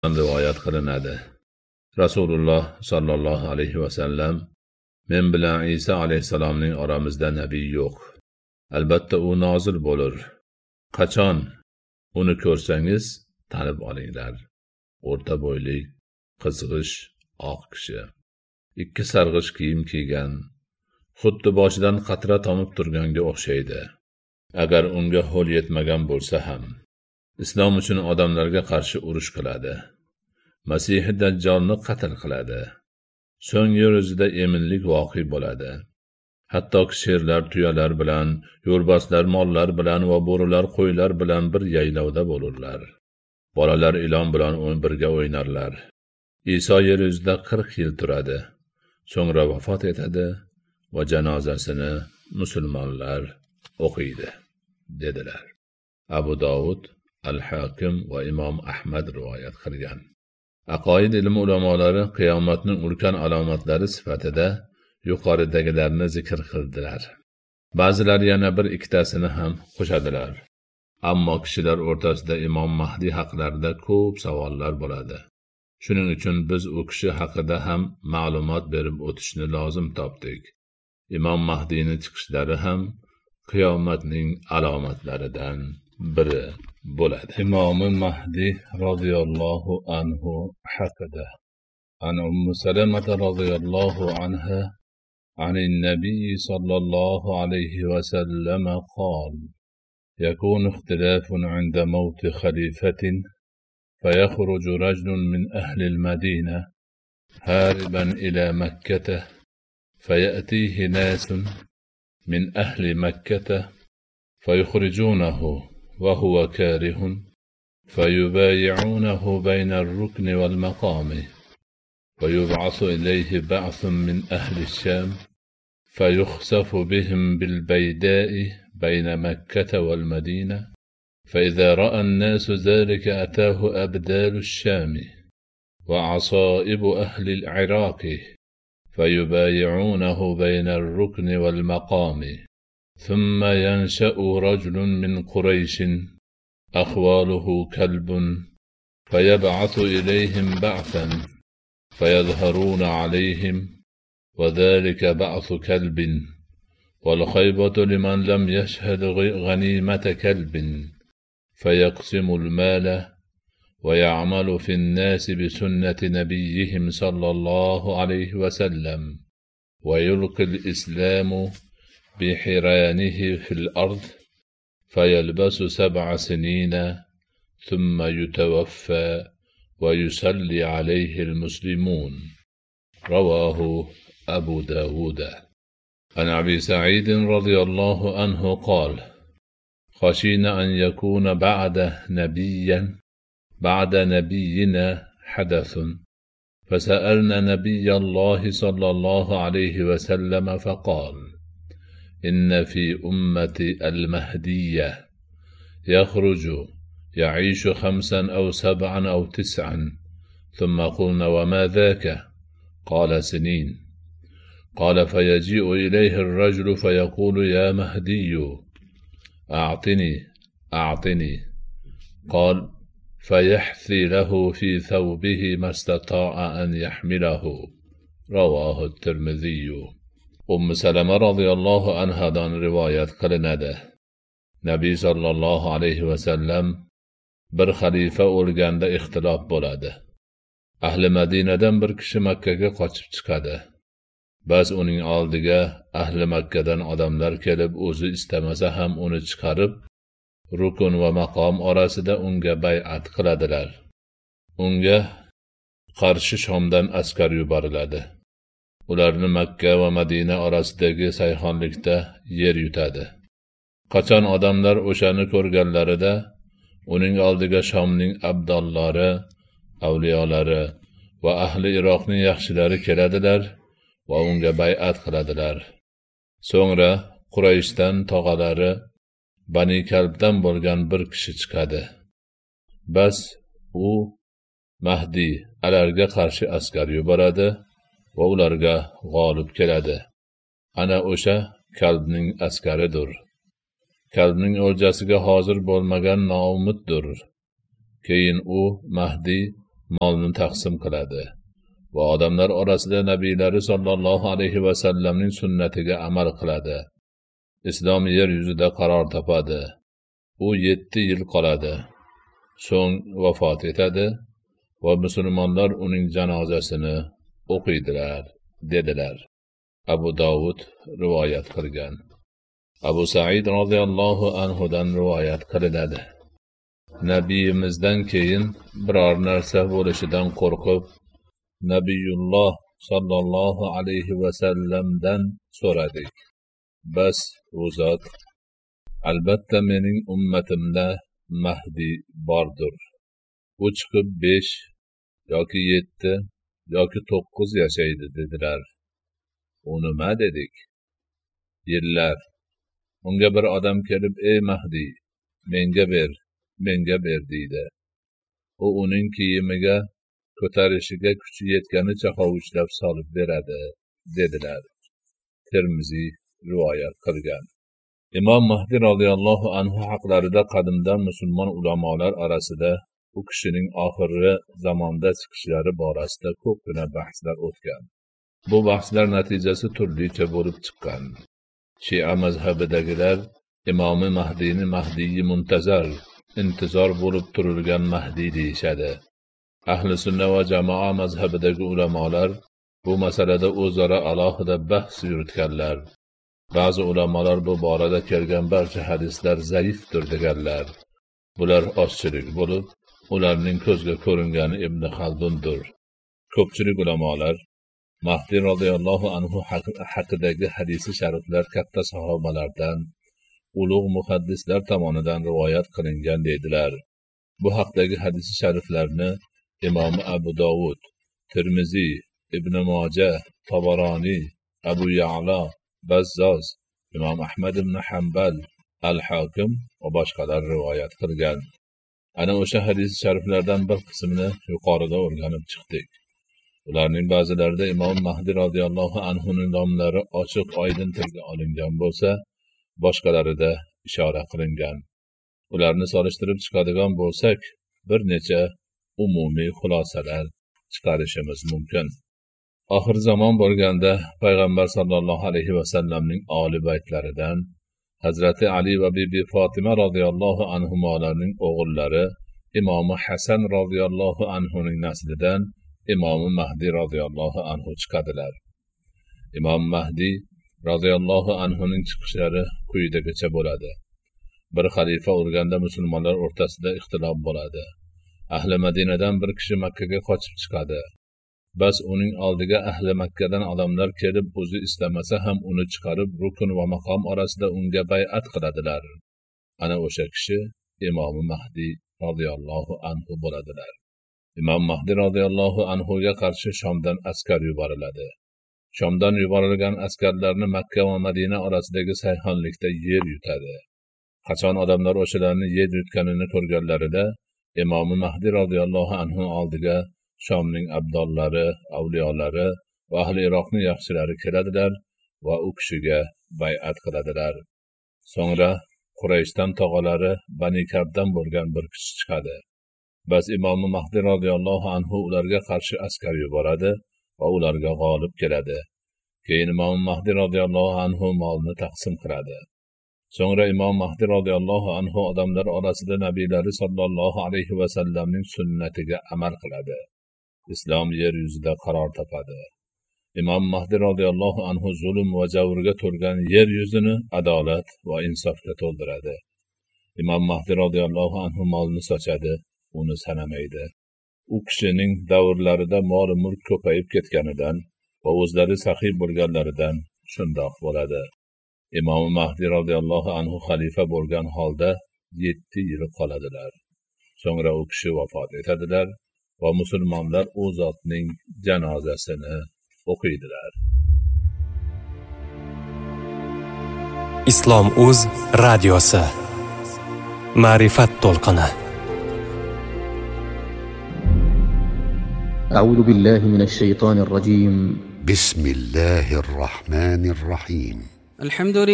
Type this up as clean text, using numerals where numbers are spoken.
rivoyat qilinadi. Rasululloh sallallohu alayhi vasallam: men bilan Isa alayhissalomning oramizda nabiy yo'q. Albatta u nozil bo'lur. Qachon uni ko'rsangiz tanib olinglar. O'rta bo'yli, qizg'ish, oq kishi. 2 sarg'ish kiyim kiygan, xuddi boshidan qatra tomib turganga o'xshaydi. Agar unga ho'l yetmagan bo'lsa ham, islom uchun odamlarga qarshi urush qiladi. Masihi Dajjolni qatl qiladi. So'ng yer yuzida eminlik voqi bo'ladi. Hatto sherlar, tuyalar bilan, yo'lbarslar, mollar bilan va bo'rilar, qo'ylar bilan bir yaylovda bo'lurlar. Bolalar ilon bilan birga o'ynarlar. Iso yer yuzida 40 yil turadi. So'ngra vafot etadi va janozasini musulmonlar o'qiydi, dedilar. Abu Dovud, Al-Hakim va Imom Ahmad rivoyat qilgan. Aqoid ilm ulamolari qiyomatning ulkan alomatlari sifatida yuqoridagilarni zikr qildilar. Ba'zilar yana 1-2tasini ham qo'shadilar. Ammo kishilar o'rtasida Imom Mahdi haqlarida ko'p savollar bo'ladi. Shuning uchun biz u kishi haqida ham ma'lumot berib o'tishni lozim topdik. Imom Mahdiyning chiqishlari ham qiyomatning alomatlaridan biri bo'ladi. Imom Mahdi radhiyallohu anhu haqida. An Ummu Salamah radhiyallohu anha عن النبي صلى الله عليه وسلم قال: يكون اختلاف عند موت خليفة، فيخرج رجل من أهل المدينة هاربا إلى مكة، فيأتيه ناس من أهل مكة فيخرجونه وهو كاره، فيبايعونه بين الركن والمقام، ويبعث إليه بعث من أهل الشام فيخسف بهم بالبيداء بين مكة والمدينة، فإذا رأى الناس ذلك أتاه أبدال الشام وعصائب أهل العراق فيبايعونه بين الركن والمقام، ثم ينشأ رجل من قريش أخواله كلب فيبعث إليهم بعثا فيظهرون عليهم، وذلك بعث كلب، والخيبة لمن لم يشهد غنيمة كلب، فيقسم المال ويعمل في الناس بسنة نبيهم صلى الله عليه وسلم، ويلقي الإسلام بحرانه في الأرض، فيلبس 7 سنين ثم يتوفى ويصلي عليه المسلمون. رواه أبو داود. عن أبي سعيد رضي الله عنه قال: خشينا أن يكون بعد نبينا حدث، فسألنا نبي الله صلى الله عليه وسلم فقال: إن في أمتي المهدية يخرج يعيش 5 أو 7 أو 9. ثم قلنا: وما ذاك؟ قال: سنين. قال: فيجيء إليه الرجل فيقول: يا مهدي أعطني. قال: فيحثي له في ثوبه ما استطاع أن يحمله. رواه الترمذي. سلمة رضي الله عنها دان رواية qilinadi. Nabiy sallallohu alayhi vasallam bir xalifa o'lganda ixtilof bo'ladi. Ahli Madinadan bir kishi Makkaga qochib chiqadi. Bas uning oldiga ahli Makkadan odamlar kelib, o'zi istamasa ham uni chiqarib, rukun va maqom orasida unga bay'at qiladilar. Unga qarshi Shomdan askar yuboriladi. Ularni Makka va Madina orasidagi sayhonlikda yer yutadi. Qachon odamlar o'shani ko'rganlarida uning oldiga Shomning abdollari, avliyolari va ahli Iroqning yaxshilari keladilar va unga bay'at qiladilar. So'ngra Qurayshdan tog'alari Bani Kalbdan bo'lgan bir kishi chiqadi. Bas u Mahdi alarga qarshi askar yuboradi va ularga g'olib keladi. Ana o'sha Kalbning askaridir. Kalbning o'ljasiga hozir bo'lmagan noumiddir. Keyin u Mahdi molni taqsim qiladi va odamlar orasida nabiylari sollallohu alayhi vasallamning sunnatiga amal qiladi. Islom yer yuzida qaror topadi. U 7 yil qoladi. So'ng vafot etadi va musulmonlar uning janozasini o'qiydilar, dedilar. Abu Dovud rivoyat qilgan. Abu Said roziyallohu anhudan rivoyat qilinadi. Nabiyimizdan keyin biror narsa bo'lishidan qo'rqib, Nabiyulloh sallallohu alayhi vasallamdan so'radik. Bas u zot, albatta mening ummatimda Mahdi bordir. U chiqib 5 yoki 7 yoki 9 yashaydi dedilar. U nima dedik? Yillar. Unga bir odam kelib, ey Mahdi, menga ber deydi. U uning kiyimiga ko'tarishiga kuchi yetganicha hovuchlab solib beradi, dedilar. Termiziy rivoyat qilgan. Imom Mahdi roziyallohu anhu haqlarida qadimdan musulmon ulamolar orasida u kishining oxirgi zamonda chiqishlari borasida ko'pgina bahslar o'tgan. Bu bahslar natijasi turlicha bo'lib chiqqan. Shia mazhabidagilar Imomi Mahdini Mahdiyi muntazar, intizor bo'lib turilgan Mahdi deyishadi. Ahli sunna va jamoa mazhabidagi ulamolar bu masalada o'zaro alohida bahs yuritganlar. Ba'zi ulamolar bu borada kelgan barcha hadislar zaifdir deganlar. Bular ozchilik bo'lib, ularning ko'zga ko'ringani Ibn Xaldundir. Ko'pchilik ulamolar Mahdi roziyallohu anhu haqidagi hadisi shariflar katta sahobalardan, ulug' muhaddislar tomonidan rivoyat qilingan deydilar. Bu haqdagi hadisi shariflarni Imom Abu Dovud, Termiziy, Ibn Majah, Tabaroniy, Abu Ya'la, Bazzoz, Imom Ahmad ibn Hanbal, Al-Hakim va boshqalar rivoyat qilgan. Ana o'sha hadis shariflardan bir qismini yuqorida o'rganib chiqdik. Ularning ba'zilarida Imom Mahdi roziyallohu anhuning nomlari ochiq oydin tilga olingan bo'lsa, boshqalarida ishora qilingan. Ularni solishtirib chiqadigan bo'lsak, bir necha umumiy xulosalar chiqarishimiz mumkin. Oxir zamon bo'lganda payg'ambar sollallohu alayhi vasallamning oli baytlaridan Hazrati Ali va bibi Fatima roziyallohu anhularning o'g'illari Imomi Hasan roziyallohu anhuning naslidan Imomi Mahdi roziyallohu anhu chiqadilar. Imom Mahdi roziyallohu anhuning chiqishlari quyidagicha bo'ladi. Bir xalifa o'lganda musulmonlar o'rtasida ixtilof bo'ladi. Ahli Madinadan bir kishi Makkaga qochib chiqadi. Bas uning oldiga ahli Makkadan odamlar kelib, o'zi istamasa ham uni chiqarib, rukun va maqom orasida unga bay'at qiladilar. Ana o'sha kishi Imom Mahdi roziyallohu anhu bo'ladilar. Imom Mahdi roziyallohu anhuga qarshi Shomdan askar yuboriladi. Shomdan yuborilgan askarlarni Makka va Madina orasidagi sayhonlikda yer yutadi. Qachon odamlar o'shalarni yer yutganini ko'rganlarida Imom Mahdi roziyallohu anhu oldiga Shomning abdollari, avliyolari va ahli Iroqning yaxshilari keladilar va u kishiga bay'at qiladilar. So'ngra Qurayshdan tog'alari Bani Kabdan bo'lgan bir kishi chiqadi. Bas Imom Mahdi roziyallohu anhu ularga qarshi askar yuboradi va ularga g'olib keladi. Keyin Imom Mahdi roziyallohu anhu molni taqsim qiladi. So'ngra Imom Mahdi roziyallohu anhu odamlar orasida nabiylari sollallohu alayhi vasallamning sunnatiga amal qiladi. Islom yer yuzida qaror topadi. Imom Mahdi roziyallohu anhu zulm va javrga to'lgan yer yuzini adolat va insofga to'ldiradi. Imom Mahdi roziyallohu anhu molni sochadi, uni sanamaydi. U kishining davrlarida mol-mulk ko'payib ketganidan va o'zlari saxiy bo'lganlaridan shundoq bo'ladi. Imom Mahdi roziyallohu anhu xalifa bo'lgan holda 7 yil qoladilar. So'ngra u kishi vafot etadilar va musulmonlar u zotning janozasini o'qiydilar. Islom.uz radiosi Ma'rifat to'lqini. أعوذ بالله من الشيطان الرجيم. بسم الله الرحمن الرحيم. الحمد لله.